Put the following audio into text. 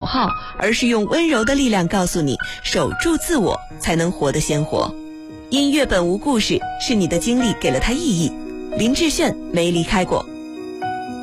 号，而是用温柔的力量告诉你，守住自我才能活得鲜活。音乐本无故事，是你的经历给了它意义。林志炫没离开过。